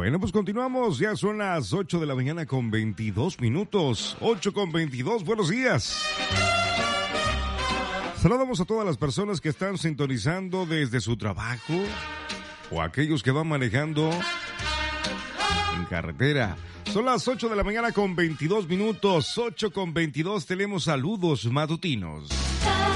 Bueno, pues continuamos. Ya son las 8 de la mañana con 22 minutos. 8 con 22. Buenos días. Saludamos a todas las personas que están sintonizando desde su trabajo o aquellos que van manejando en carretera. Son las 8 de la mañana con 22 minutos. 8 con 22. Tenemos saludos matutinos.